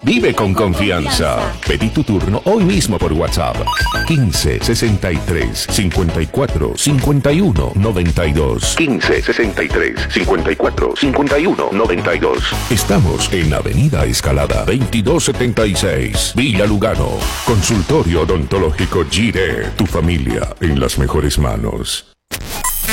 Vive con confianza. Pedí tu turno hoy mismo por WhatsApp. 15 63 54 51 92. 15 63 54 51 92. Estamos en Avenida Escalada 2276, Villa Lugano. Consultorio odontológico Gire. Tu familia en las mejores manos.